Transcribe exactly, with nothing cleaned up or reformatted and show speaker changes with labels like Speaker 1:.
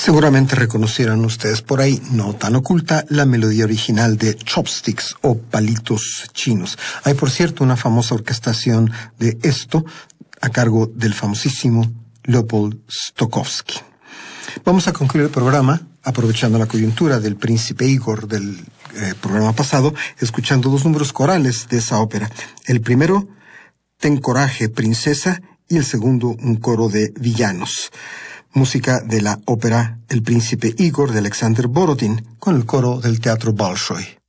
Speaker 1: Seguramente reconocieran ustedes por ahí, no tan oculta, la melodía original de Chopsticks o Palitos Chinos. Hay, por cierto, una famosa orquestación de esto a cargo del famosísimo Leopold Stokowski. Vamos a concluir el programa, aprovechando la coyuntura del Príncipe Igor del eh, programa pasado, escuchando dos números corales de esa ópera. El primero, Ten coraje, princesa, y el segundo, un coro de villanos. Música de la ópera El Príncipe Igor de Alexander Borodin, con el coro del Teatro Bolshoi.